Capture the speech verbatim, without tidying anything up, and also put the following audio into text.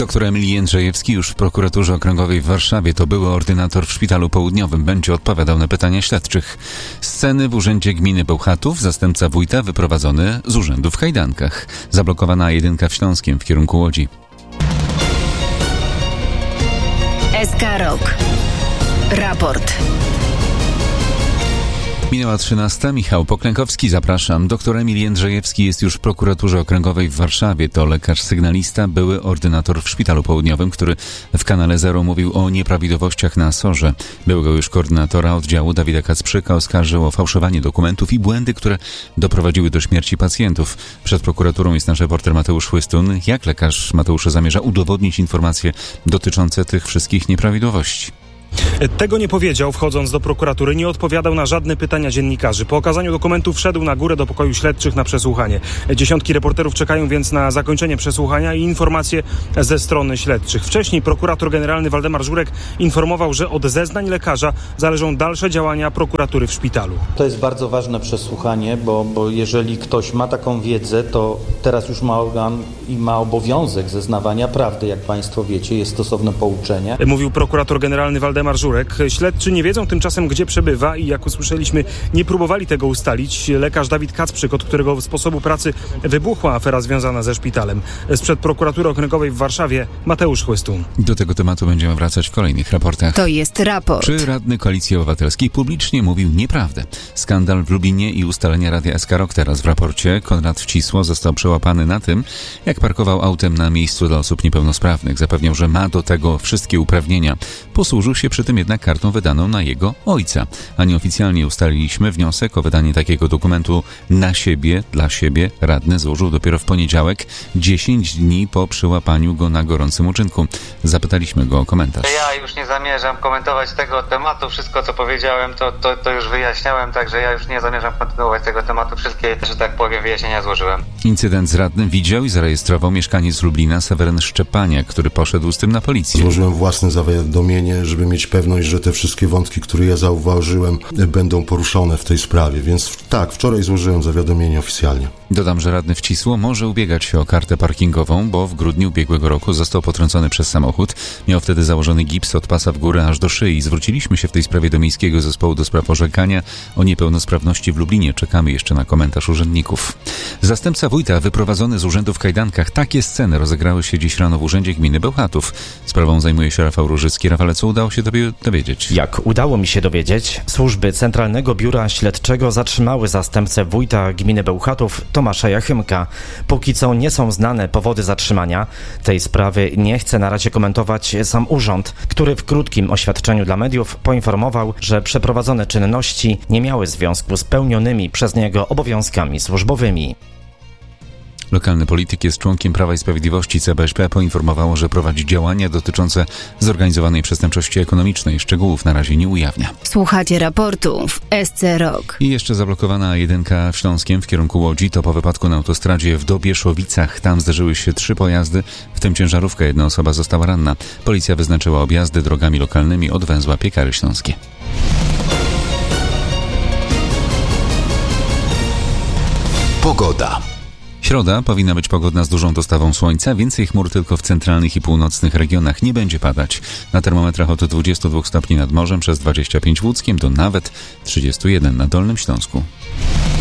Doktor Emil Jędrzejewski już w prokuraturze okręgowej w Warszawie, to były ordynator w Szpitalu Południowym, będzie odpowiadał na pytania śledczych. Sceny w Urzędzie Gminy Bełchatów, zastępca wójta wyprowadzony z urzędu w kajdankach. Zablokowana jedynka w Śląskiem w kierunku Łodzi. S K Rok. Raport. Minęła trzynasta. Michał Poklękowski, zapraszam. Doktor Emil Jędrzejewski jest już w prokuraturze okręgowej w Warszawie. To lekarz sygnalista, były ordynator w Szpitalu Południowym, który w Kanale Zero mówił o nieprawidłowościach na SOR-ze. Byłego już koordynatora oddziału Dawida Kacprzyka oskarżył o fałszowanie dokumentów i błędy, które doprowadziły do śmierci pacjentów. Przed prokuraturą jest nasz reporter Mateusz Chłystun. Jak lekarz Mateusz zamierza udowodnić informacje dotyczące tych wszystkich nieprawidłowości? Tego nie powiedział, wchodząc do prokuratury, nie odpowiadał na żadne pytania dziennikarzy. Po okazaniu dokumentów wszedł na górę do pokoju śledczych na przesłuchanie. Dziesiątki reporterów czekają więc na zakończenie przesłuchania i informacje ze strony śledczych. Wcześniej prokurator generalny Waldemar Żurek informował, że od zeznań lekarza zależą dalsze działania prokuratury w szpitalu. To jest bardzo ważne przesłuchanie, bo, bo jeżeli ktoś ma taką wiedzę, to teraz już ma organ i ma obowiązek zeznawania prawdy, jak państwo wiecie, jest stosowne pouczenie. Mówił prokurator generalny Waldemar Żurek. Śledczy nie wiedzą tymczasem, gdzie przebywa i jak usłyszeliśmy, nie próbowali tego ustalić. Lekarz Dawid Kacprzyk, od którego sposobu pracy wybuchła afera związana ze szpitalem. Sprzed prokuratury okręgowej w Warszawie Mateusz Chłystun. Do tego tematu będziemy wracać w kolejnych raportach. To jest raport. Czy radny Koalicji Obywatelskiej publicznie mówił nieprawdę? Skandal w Lublinie i ustalenia Radia S K Rok teraz w raporcie. Konrad Wcisło został przełapany na tym, jak parkował autem na miejscu dla osób niepełnosprawnych. Zapewniał, że ma do tego wszystkie uprawnienia. Posłużył się przy tym jednak kartą wydaną na jego ojca. A nieoficjalnie ustaliliśmy, wniosek o wydanie takiego dokumentu na siebie, dla siebie radny złożył dopiero w poniedziałek, dziesięć dni po przyłapaniu go na gorącym uczynku. Zapytaliśmy go o komentarz. Ja już nie zamierzam komentować tego tematu. Wszystko, co powiedziałem, to, to, to już wyjaśniałem, także ja już nie zamierzam kontynuować tego tematu. Wszystkie, że tak powiem, wyjaśnienia złożyłem. Incydent z radnym widział i zarejestrował mieszkaniec z Lublina Seweryn Szczepaniak, który poszedł z tym na policję. Złożyłem własne zawiadomienie, żeby mieć pewność, że te wszystkie wątki, które ja zauważyłem, będą poruszone w tej sprawie. Więc tak, wczoraj złożyłem zawiadomienie oficjalnie. Dodam, że radny Wcisło może ubiegać się o kartę parkingową, bo w grudniu ubiegłego roku został potrącony przez samochód. Miał wtedy założony gips od pasa w górę aż do szyi. Zwróciliśmy się w tej sprawie do Miejskiego Zespołu do Spraw Orzekania o niepełnosprawności w Lublinie. Czekamy jeszcze na komentarz urzędników. Zastępca wójta wyprowadzony z urzędu w kajdankach. Takie sceny rozegrały się dziś rano w Urzędzie Gminy Bełchatów. Sprawą zajmuje się Rafał Różycki. Rafale, co udało się tobie dowiedzieć? Jak udało mi się dowiedzieć, służby Centralnego Biura Śledczego zatrzymały zastępcę wójta gminy Bełchatów Tomasza Jachymka. Póki co nie są znane powody zatrzymania. Tej sprawy nie chce na razie komentować sam urząd, który w krótkim oświadczeniu dla mediów poinformował, że przeprowadzone czynności nie miały związku z pełnionymi przez niego obowiązkami służbowymi. Lokalny polityk jest członkiem Prawa i Sprawiedliwości. C B S P poinformowało, że prowadzi działania dotyczące zorganizowanej przestępczości ekonomicznej. Szczegółów na razie nie ujawnia. Słuchacie raportu w S C Rok. I jeszcze zablokowana jedynka w Śląskiem w kierunku Łodzi. To po wypadku na autostradzie w Dobieszowicach. Tam zderzyły się trzy pojazdy, w tym ciężarówka. Jedna osoba została ranna. Policja wyznaczyła objazdy drogami lokalnymi od węzła Piekary Śląskie. Pogoda. Środa powinna być pogodna z dużą dostawą słońca, więcej chmur tylko w centralnych i północnych regionach, nie będzie padać. Na termometrach od dwudziestu dwóch stopni nad morzem, przez dwadzieścia pięć w Łódzkiem do nawet trzydziestu jeden na Dolnym Śląsku.